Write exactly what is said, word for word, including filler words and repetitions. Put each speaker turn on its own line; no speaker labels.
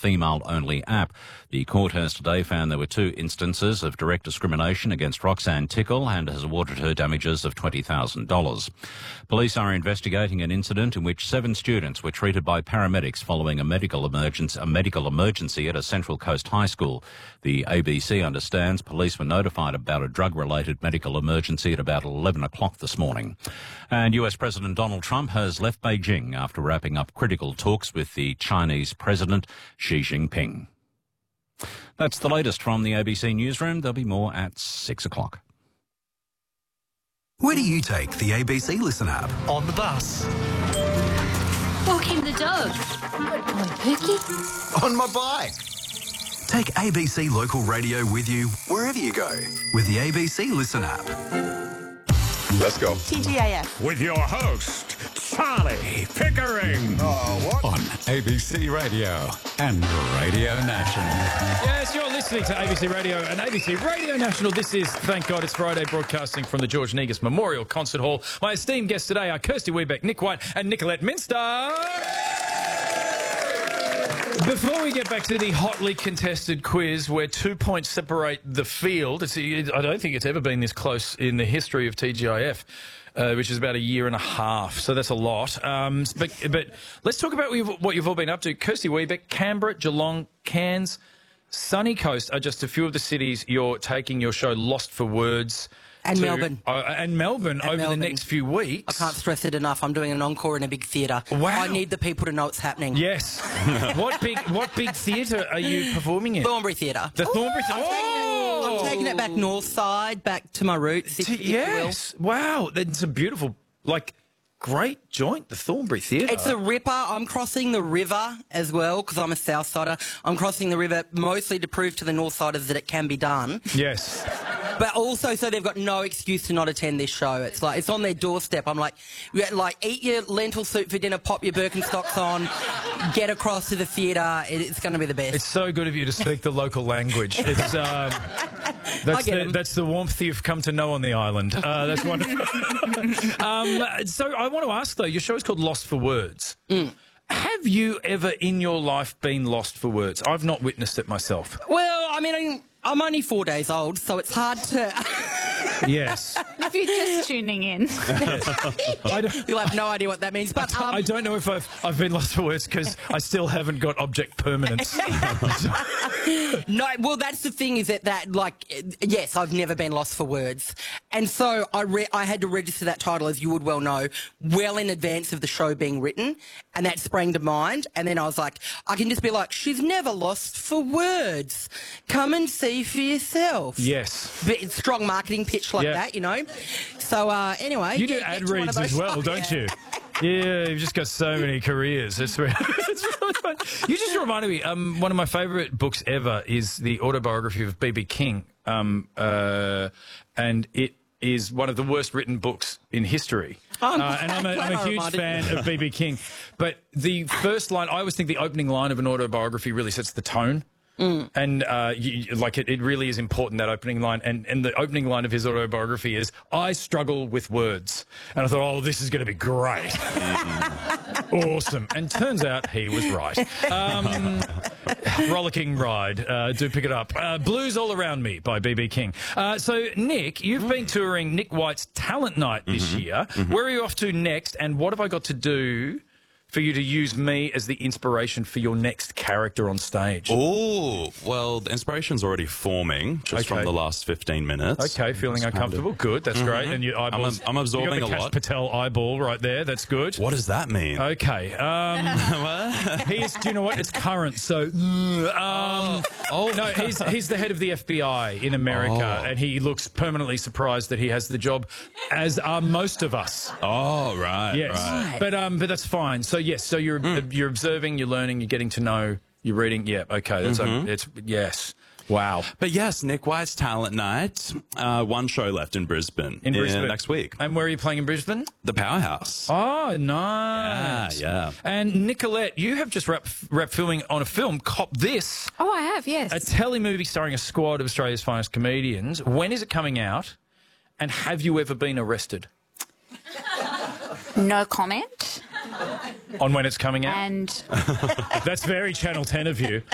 female-only app. The court has today found there were two instances of direct discrimination against Roxanne Tickle and has awarded her damages of twenty thousand dollars. Police are investigating an incident in which seven students were treated by paramedics following a medical emergency, a medical emergency at a Central Coast high school. The A B C understands police were notified about a drug-related medical emergency at about eleven o'clock this morning. And U S President Donald Trump has left Beijing after wrapping up critical talks with the Chinese President Xi Jinping. That's the latest from the A B C Newsroom. There'll be more at six o'clock.
Where do you take the A B C Listen app?
On the bus.
Walking the dog. Good boy, Pookie.
On my bike.
Take A B C Local Radio with you wherever you go with the A B C Listen app.
Let's go.
T G A F.
With your host, Charlie Pickering.
Oh, what?
On A B C Radio and Radio National.
Yes, you're listening to A B C Radio and A B C Radio National. This is, thank God, it's Friday, broadcasting from the George Negus Memorial Concert Hall. My esteemed guests today are Kirsty Weebeck, Nick White and Nicolette Minster. Before we get back to the hotly contested quiz where two points separate the field, it's, I don't think it's ever been this close in the history of T G I F, uh, which is about a year and a half, so that's a lot. Um, but, but let's talk about what you've all been up to. Kirsty Weebeck, Canberra, Geelong, Cairns, Sunny Coast are just a few of the cities you're taking your show Lost for Words
And
to,
Melbourne.
Uh, and Melbourne
And
over
Melbourne.
the next few weeks.
I can't stress it enough. I'm doing an encore in a big theatre.
Wow.
I need the people to know it's happening.
Yes. what big what big theatre are you performing in?
Thornbury Theatre.
The Thornbury Theatre. Oh!
I'm taking it back north side, back to my roots, if,
To-
if you will.
yes. Wow. It's a beautiful, like, great joint, the Thornbury Theatre.
It's a ripper. I'm crossing the river as well because I'm a south sider. I'm crossing the river mostly to prove to the north siders that it can be done,
Yes.
but also so they've got no excuse to not attend this show. It's like it's on their doorstep. I'm like, yeah, like eat your lentil soup for dinner, pop your Birkenstocks on, get across to the theatre. It, it's going to be the best.
It's so good of you to speak the local language. It's um, that's
get
the
'em.
that's the warmth you've come to know on the island. Uh, that's wonderful. um, so I want to ask though, your show is called Lost for Words.
Mm.
Have you ever in your life been lost for words? I've not witnessed it myself.
Well, I mean, I'm only four days old, so it's hard to.
Yes.
If you're just tuning in.
I don't,
You'll have no idea what that means. But um,
I don't know if I've I've been lost for words because I still haven't got object permanence.
no, well, that's the thing is that, that like, yes, I've never been lost for words. And so I, re- I had to register that title, as you would well know, well in advance of the show being written. And that sprang to mind. And then I was like, I can just be like, she's never lost for words. Come and see for yourself.
Yes.
But it's strong marketing pitch like
Yeah.
that, you know. So uh, anyway.
You do
get-
ad
get to one of
reads as
those-
well, don't you? Yeah, you've just got so many careers. It's really, it's really fun. You just reminded me, um, one of my favourite books ever is the autobiography of B B King, um, uh, and it is one of the worst written books in history.
Oh,
uh, and I'm a, I'm a
I
huge
reminded
fan
you.
of B B King. But the first line, I always think the opening line of an autobiography really sets the tone. Mm. And uh, you, like it, it really is important, that opening line. And, and the opening line of his autobiography is, I struggle with words. And I thought, oh, this is going to be great. Awesome. And turns out he was right. Um, rollicking ride. Uh, do pick it up. Uh, Blues All Around Me by B B King. Uh, so, Nick, you've been touring Nick White's Talent Night this
Mm-hmm.
year. Mm-hmm. Where are you off to next? And what have I got to do for you to use me as the inspiration for your next character on stage?
Oh, well, the inspiration's already forming just
Okay.
from the last fifteen minutes.
Okay, feeling
It's kind
uncomfortable.
of-
Good, that's great. And your
I'm,
eyeballs.
I'm absorbing
you got the
a
Kash
lot.
Patel eyeball right there. That's good.
What does that mean?
Okay. Um, he's. Do you know what? It's current. So. Um, oh no, he's he's the head of the F B I in America,
Oh.
and he looks permanently surprised that he has the job, as are most of us.
Oh, right,
Yes,
right.
but um, but that's fine. So yes, so you're uh, you're observing, you're learning, you're getting to know, you're reading. Yeah, okay, that's um, it's yes. Wow.
But yes, Nick White's Talent Night. Uh, one show left in Brisbane.
In Brisbane.
next week.
And where are you playing in Brisbane?
The Powerhouse.
Oh, nice.
Yeah, yeah.
And Nicolette, you have just wrapped, wrapped filming on a film, Cop This,
Oh, I have, yes.
a telemovie starring a squad of Australia's finest comedians. When is it coming out? And have you ever been arrested?
No comment.
On when it's coming out?
And
That's very Channel ten of you.